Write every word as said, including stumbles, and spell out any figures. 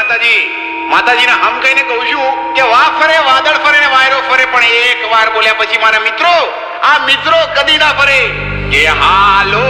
માતાજી. માતાજીને હમ કહીને કહું છું કે વાહ ફરે વાદળ ફરે ને વાયરો ફરે, પણ એક વાર બોલ્યા પછી મારા મિત્રો, આ મિત્રો કદી ના ફરે કે હાલો